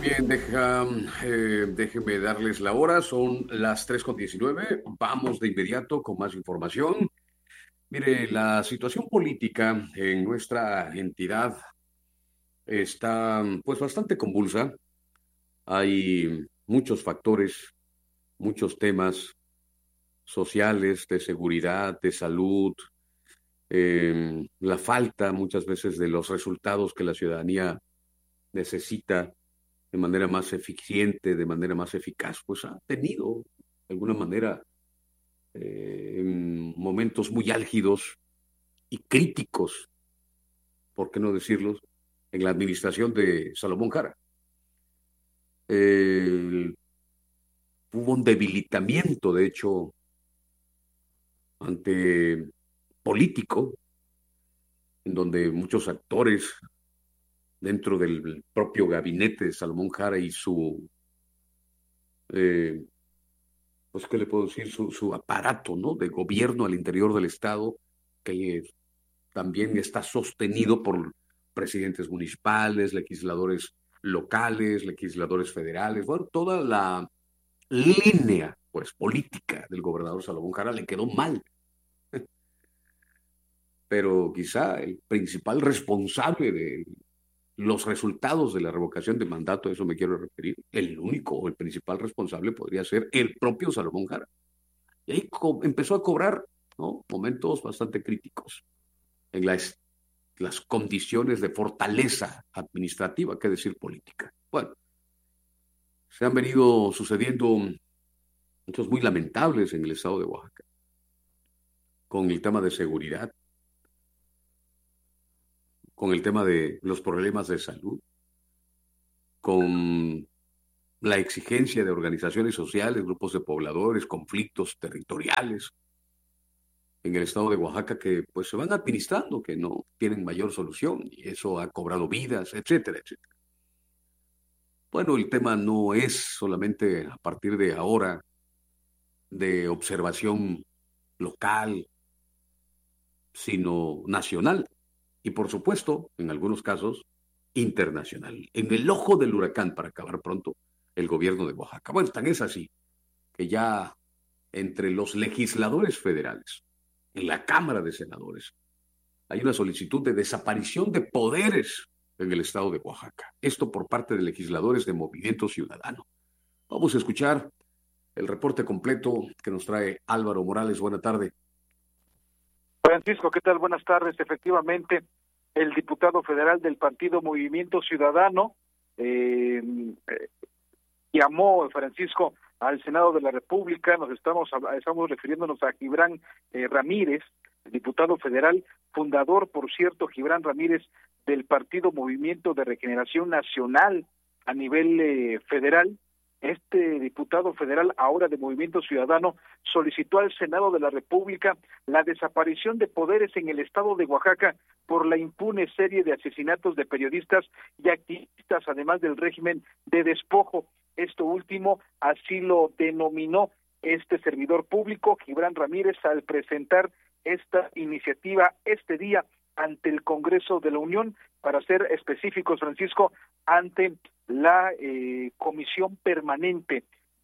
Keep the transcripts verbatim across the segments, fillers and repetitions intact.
bien, deja, eh, déjeme darles la hora, son las tres con diecinueve. Vamos de inmediato con más información. Mire, la situación política en nuestra entidad está pues bastante convulsa. Hay muchos factores, muchos temas sociales, de seguridad, de salud, eh, la falta muchas veces de los resultados que la ciudadanía necesita de manera más eficiente, de manera más eficaz, pues ha tenido, de alguna manera, eh, en momentos muy álgidos y críticos, por qué no decirlos, en la administración de Salomón Jara. Eh, hubo un debilitamiento, de hecho, ante político, en donde muchos actores dentro del propio gabinete de Salomón Jara y su eh, pues, ¿qué le puedo decir? Su, su aparato, ¿no? De gobierno al interior del Estado, que también está sostenido por presidentes municipales, legisladores locales, legisladores federales, bueno, toda la línea, pues, política del gobernador Salomón Jara le quedó mal. Pero quizá el principal responsable de los resultados de la revocación de mandato, a eso me quiero referir, el único o el principal responsable podría ser el propio Salomón Jara. Y ahí co- empezó a cobrar, ¿no? Momentos bastante críticos en las, las condiciones de fortaleza administrativa, qué decir política. Bueno, se han venido sucediendo hechos muy lamentables en el estado de Oaxaca, con el tema de seguridad, con el tema de los problemas de salud, con la exigencia de organizaciones sociales, grupos de pobladores, conflictos territoriales en el estado de Oaxaca que pues se van administrando, que no tienen mayor solución y eso ha cobrado vidas, etcétera, etcétera. Bueno, el tema no es solamente a partir de ahora de observación local, sino nacional y por supuesto, en algunos casos, internacional. En el ojo del huracán, para acabar pronto, el gobierno de Oaxaca. Bueno, tan es así que ya entre los legisladores federales, en la Cámara de Senadores, hay una solicitud de desaparición de poderes en el estado de Oaxaca. Esto por parte de legisladores de Movimiento Ciudadano. Vamos a escuchar el reporte completo que nos trae Álvaro Morales. Buena tarde. Francisco, ¿qué tal? Buenas tardes. Efectivamente, el diputado federal del partido Movimiento Ciudadano eh, eh, llamó, Francisco, al Senado de la República. Nos estamos estamos refiriéndonos a Gibran eh, Ramírez, diputado federal, fundador, por cierto, Gibran Ramírez, del partido Movimiento de Regeneración Nacional a nivel eh, federal. Este diputado federal, ahora de Movimiento Ciudadano, solicitó al Senado de la República la desaparición de poderes en el estado de Oaxaca por la impune serie de asesinatos de periodistas y activistas, además del régimen de despojo. Esto último así lo denominó este servidor público, Gibran Ramírez, al presentar esta iniciativa este día ante el Congreso de la Unión, para ser específicos, Francisco, ante la eh, Comisión Permanente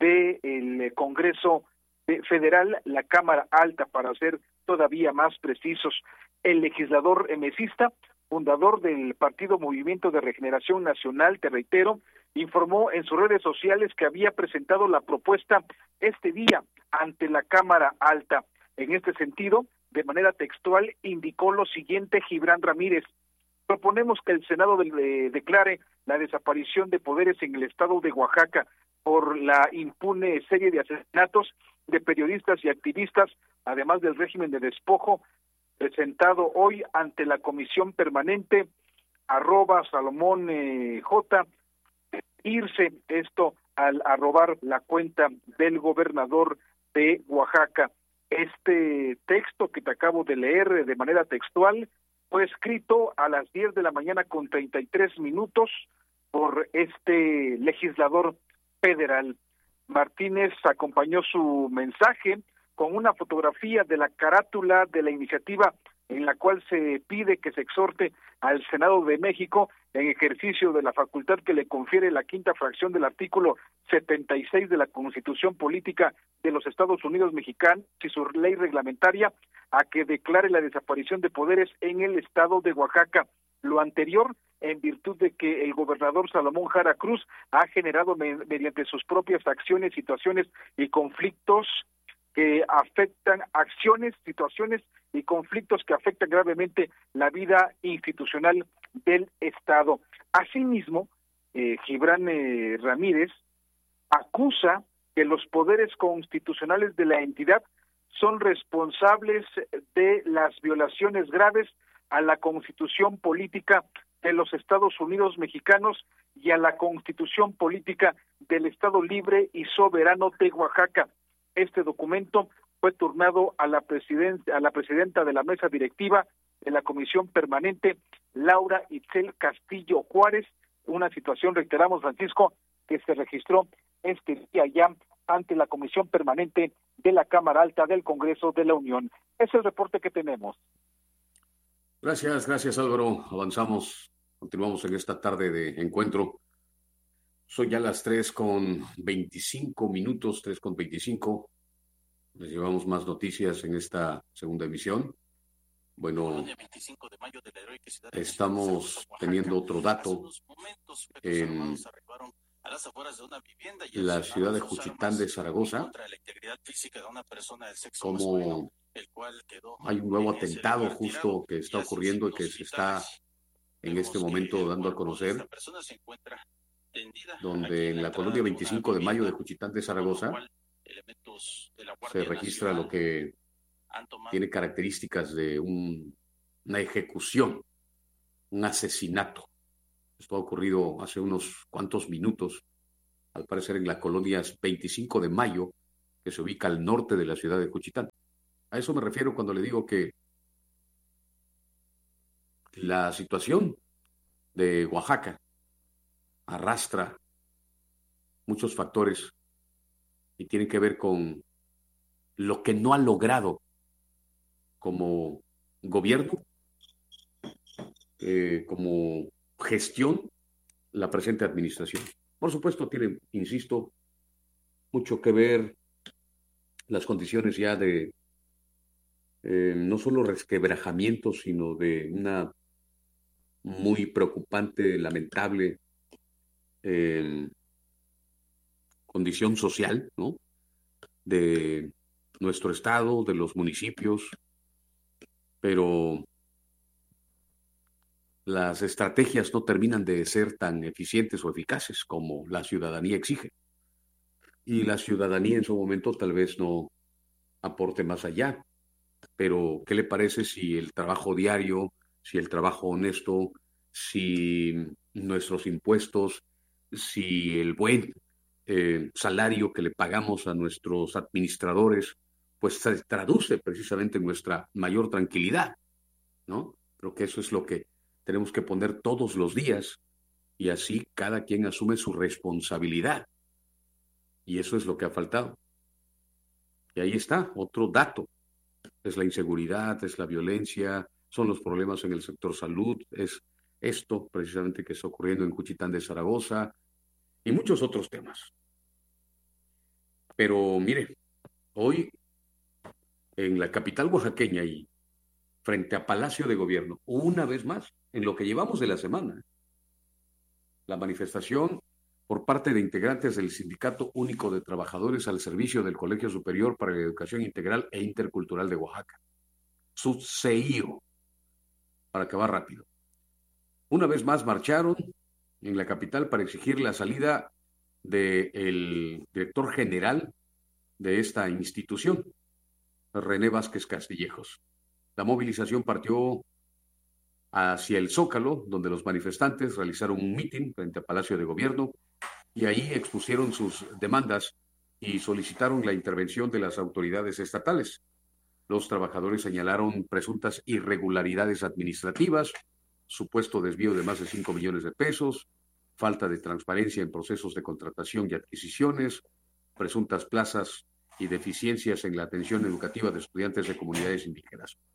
del Congreso Federal, la Cámara Alta, para ser todavía más precisos. El legislador emesista, fundador del Partido Movimiento de Regeneración Nacional, te reitero, informó en sus redes sociales que había presentado la propuesta este día ante la Cámara Alta. En este sentido, de manera textual, indicó lo siguiente Gibran Ramírez: proponemos que el Senado de, de, declare la desaparición de poderes en el estado de Oaxaca por la impune serie de asesinatos de periodistas y activistas, además del régimen de despojo, presentado hoy ante la Comisión Permanente, arroba Salomón eh, J, irse esto al arrobar la cuenta del gobernador de Oaxaca. Este texto que te acabo de leer de manera textual fue escrito a las diez de la mañana con treinta y tres minutos por este legislador federal. Martínez acompañó su mensaje con una fotografía de la carátula de la iniciativa en la cual se pide que se exhorte al Senado de México, en ejercicio de la facultad que le confiere la quinta fracción del artículo setenta y seis de la Constitución Política de los Estados Unidos Mexicanos y su ley reglamentaria, a que declare la desaparición de poderes en el estado de Oaxaca. Lo anterior en virtud de que el gobernador Salomón Jara Cruz ha generado me, mediante sus propias acciones, situaciones y conflictos que afectan acciones, situaciones y conflictos que afectan gravemente la vida institucional del Estado. Asimismo, eh, Gibran eh, Ramírez acusa que los poderes constitucionales de la entidad son responsables de las violaciones graves a la Constitución Política de los Estados Unidos Mexicanos y a la Constitución Política del Estado Libre y Soberano de Oaxaca. Este documento fue turnado a la presidenta, a la presidenta de la mesa directiva de la Comisión Permanente, Laura Itzel Castillo Juárez, una situación, reiteramos, Francisco, que se registró este día ya ante la Comisión Permanente de la Cámara Alta del Congreso de la Unión. Es el reporte que tenemos. Gracias, gracias Álvaro. Avanzamos, continuamos en esta tarde de encuentro. Son ya las tres con veinticinco minutos, tres con veinticinco. Les llevamos más noticias en esta segunda emisión. Bueno, estamos teniendo otro dato en la ciudad de Juchitán de Zaragoza, como hay un nuevo atentado justo que está ocurriendo y que se está en este momento dando a conocer, donde en la colonia veinticinco de mayo de Juchitán de Zaragoza se registra lo que tiene características de un, una ejecución, un asesinato. Esto ha ocurrido hace unos cuantos minutos, al parecer en la colonia veinticinco de mayo, que se ubica al norte de la ciudad de Juchitán. A eso me refiero cuando le digo que la situación de Oaxaca arrastra muchos factores y tienen que ver con lo que no ha logrado como gobierno, eh, como gestión, la presente administración. Por supuesto, tiene, insisto, mucho que ver las condiciones ya de eh, no solo resquebrajamiento, sino de una muy preocupante, lamentable eh, condición social, ¿no?, de nuestro estado, de los municipios, pero las estrategias no terminan de ser tan eficientes o eficaces como la ciudadanía exige. Y la ciudadanía en su momento tal vez no aporte más allá, pero ¿qué le parece si el trabajo diario, si el trabajo honesto, si nuestros impuestos, si el buen eh, salario que le pagamos a nuestros administradores, pues se traduce precisamente en nuestra mayor tranquilidad, ¿no? Creo que eso es lo que tenemos que poner todos los días y así cada quien asume su responsabilidad. Y eso es lo que ha faltado. Y ahí está, otro dato. Es la inseguridad, es la violencia, son los problemas en el sector salud, es esto precisamente que está ocurriendo en Juchitán de Zaragoza y muchos otros temas. Pero mire, hoy en la capital oaxaqueña y frente a Palacio de Gobierno, una vez más, en lo que llevamos de la semana, la manifestación por parte de integrantes del Sindicato Único de Trabajadores al servicio del Colegio Superior para la Educación Integral e Intercultural de Oaxaca, su C I O, para acabar rápido. Una vez más marcharon en la capital para exigir la salida del director general de esta institución, René Vázquez Castillejos. La movilización partió hacia el Zócalo, donde los manifestantes realizaron un mitin frente al Palacio de Gobierno y ahí expusieron sus demandas y solicitaron la intervención de las autoridades estatales. Los trabajadores señalaron presuntas irregularidades administrativas, supuesto desvío de más de cinco millones de pesos, falta de transparencia en procesos de contratación y adquisiciones, presuntas plazas y deficiencias en la atención educativa de estudiantes de comunidades indígenas.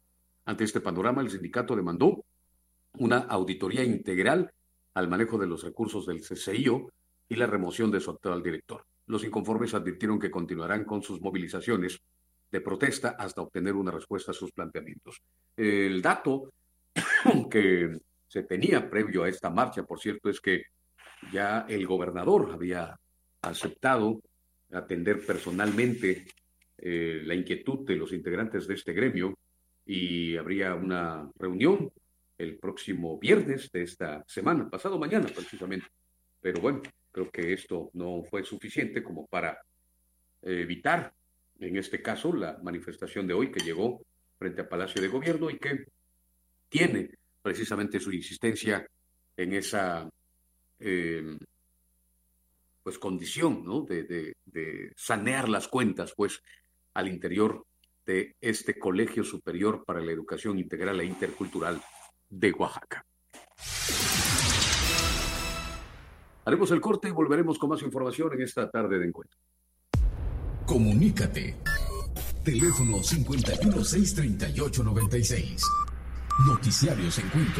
Ante este panorama, el sindicato demandó una auditoría integral al manejo de los recursos del C C I O y la remoción de su actual director. Los inconformes advirtieron que continuarán con sus movilizaciones de protesta hasta obtener una respuesta a sus planteamientos. El dato que se tenía previo a esta marcha, por cierto, es que ya el gobernador había aceptado atender personalmente eh, la inquietud de los integrantes de este gremio y habría una reunión el próximo viernes de esta semana, pasado mañana precisamente. Pero bueno, creo que esto no fue suficiente como para eh, evitar, en este caso, la manifestación de hoy que llegó frente al Palacio de Gobierno y que tiene precisamente su insistencia en esa eh, pues condición, ¿no? de, de, de sanear las cuentas pues al interior de este Colegio Superior para la Educación Integral e Intercultural de Oaxaca. Haremos el corte y volveremos con más información en esta tarde de encuentro. Comunícate. Teléfono cincuenta y uno, seiscientos treinta y ocho, noventa y seis. Noticiarios Encuentro.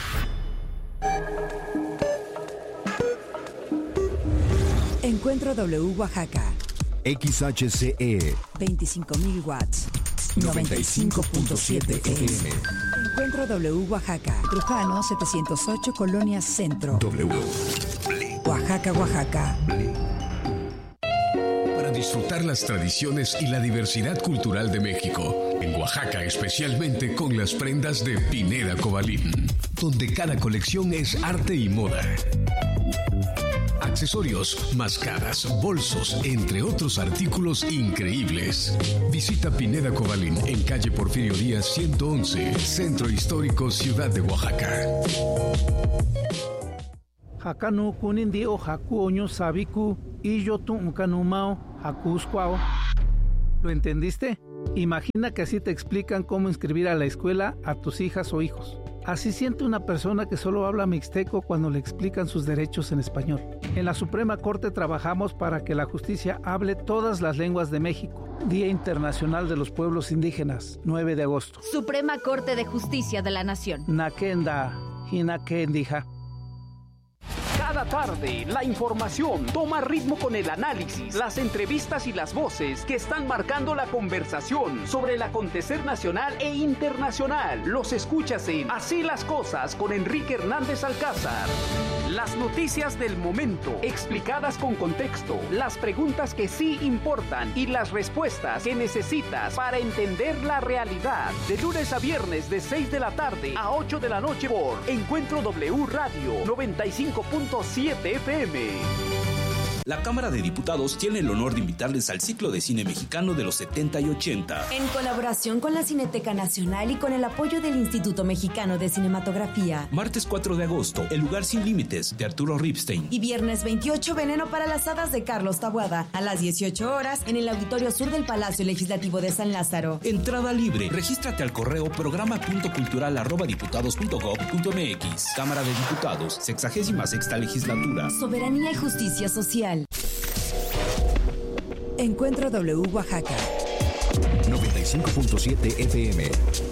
Encuentro W Oaxaca. X H C E. veinticinco mil watts. noventa y cinco punto siete F M. Encuentro W Oaxaca. Trujano setecientos ocho, Colonia Centro. W. Oaxaca, Oaxaca. Para disfrutar las tradiciones y la diversidad cultural de México. En Oaxaca, especialmente con las prendas de Pineda Cobalín, donde cada colección es arte y moda. Accesorios, máscaras, bolsos, entre otros artículos increíbles. Visita Pineda Cobalín en calle Porfirio Díaz ciento once, Centro Histórico, Ciudad de Oaxaca. Hakanu kunindi o haku oño sabiku y yo tu ukanumao hakuskwao. ¿Lo entendiste? Imagina que así te explican cómo inscribir a la escuela a tus hijas o hijos. Así siente una persona que solo habla mixteco cuando le explican sus derechos en español. En la Suprema Corte trabajamos para que la justicia hable todas las lenguas de México. Día Internacional de los Pueblos Indígenas, nueve de agosto. Suprema Corte de Justicia de la Nación. Nakenda, hinakendija. Cada tarde, la información toma ritmo con el análisis, las entrevistas y las voces que están marcando la conversación sobre el acontecer nacional e internacional. Los escuchas en Así las Cosas con Enrique Hernández Alcázar. Las noticias del momento, explicadas con contexto, las preguntas que sí importan y las respuestas que necesitas para entender la realidad. De lunes a viernes de seis de la tarde a ocho de la noche por Encuentro W Radio noventa y cinco punto siete F M. La Cámara de Diputados tiene el honor de invitarles al ciclo de cine mexicano de los setenta y ochenta. En colaboración con la Cineteca Nacional y con el apoyo del Instituto Mexicano de Cinematografía. Martes cuatro de agosto, El lugar sin límites, de Arturo Ripstein. Y viernes veintiocho, Veneno para las hadas, de Carlos Taboada. A las dieciocho horas, en el Auditorio Sur del Palacio Legislativo de San Lázaro. Entrada libre. Regístrate al correo programa punto cultural arroba diputados punto gob punto m x. Cámara de Diputados, sexagésima sexta legislatura. Soberanía y justicia social. Encuentro W Oaxaca. noventa y cinco punto siete F M.